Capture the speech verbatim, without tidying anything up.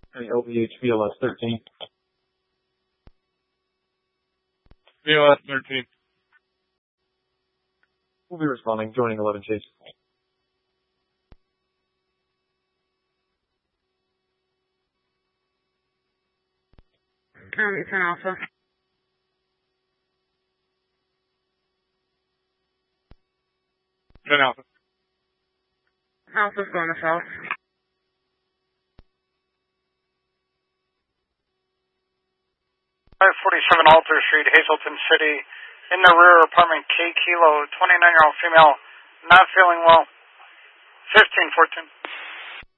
L V H V L S thirteen. V L S thirteen. We'll be responding, joining eleven Chase. Um, it's an Alpha. ten Alpha. Alpha's going to south. five forty-seven Alter Street, Hazleton City. In the rear, apartment K Kilo, twenty-nine-year-old female, not feeling well. fifteen fourteen.